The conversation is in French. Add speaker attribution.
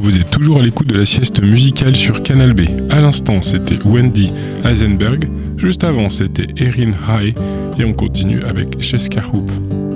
Speaker 1: Vous êtes toujours à l'écoute de la sieste musicale sur Canal B. À l'instant, c'était Wendy Heisenberg. Juste avant, c'était Erin High. Et on continue avec Cheska Hoop.